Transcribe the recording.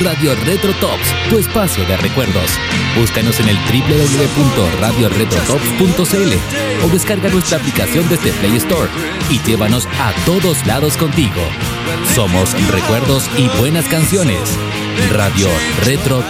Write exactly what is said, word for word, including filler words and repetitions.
Radio Retro Tops, tu espacio de recuerdos. Búscanos en el doble u doble u doble u punto radio retro tops punto c l o descarga nuestra aplicación desde Play Store y llévanos a todos lados contigo. Somos recuerdos y buenas canciones. Radio Retro